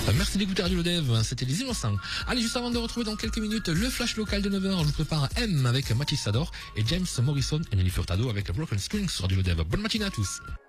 Merci d'écouter Radio Le Dev, c'était les Innocents. Allez, juste avant de retrouver dans quelques minutes le flash local de 9h, je vous prépare M avec Mathis Sador et James Morrison et Nelly Furtado avec Broken Strings sur Radio Le Dev. Bonne matinée à tous.